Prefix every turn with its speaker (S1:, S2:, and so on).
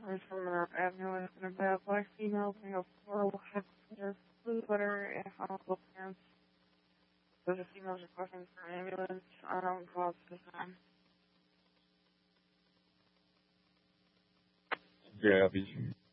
S1: I'm from an ambulance in a bad black female being a horrible headquarters, blue sweater, and hospital pants. Those are females requesting for an ambulance. I don't call this time.
S2: Yeah, I'll be